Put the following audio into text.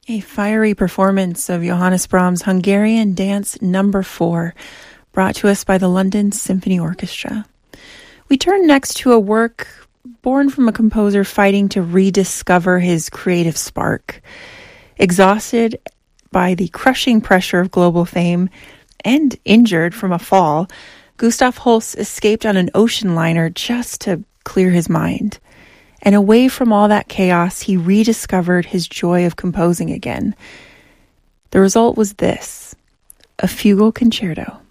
A fiery performance of Johannes Brahms' Hungarian Dance No. 4, brought to us by the London Symphony Orchestra. We turn next to a work born from a composer fighting to rediscover his creative spark. Exhausted by the crushing pressure of global fame and injured from a fall, Gustav Holst escaped on an ocean liner just to clear his mind. And away from all that chaos, he rediscovered his joy of composing again. The result was this, a fugal concerto.